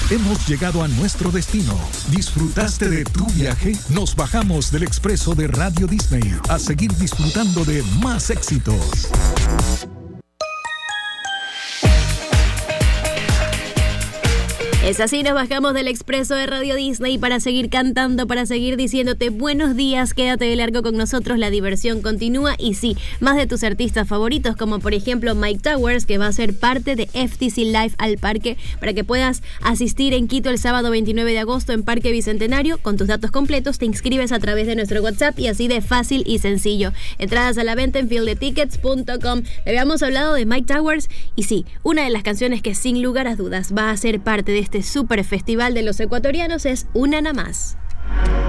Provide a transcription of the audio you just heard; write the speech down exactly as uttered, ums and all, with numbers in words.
Hemos llegado a nuestro destino. ¿Disfrutaste de tu viaje? Nos bajamos del expreso de Radio Disney a seguir disfrutando de más éxitos. Es así, nos bajamos del expreso de Radio Disney para seguir cantando, para seguir diciéndote buenos días, quédate de largo con nosotros, la diversión continúa y sí, más de tus artistas favoritos como por ejemplo Mike Towers, que va a ser parte de F T C Live al Parque para que puedas asistir en Quito el sábado veintinueve de agosto en Parque Bicentenario. Con tus datos completos te inscribes a través de nuestro WhatsApp y así de fácil y sencillo. Entradas a la venta en field the tickets punto com. Habíamos hablado de Mike Towers y sí, una de las canciones que sin lugar a dudas va a ser parte de este super festival de los ecuatorianos es Una Nada Más.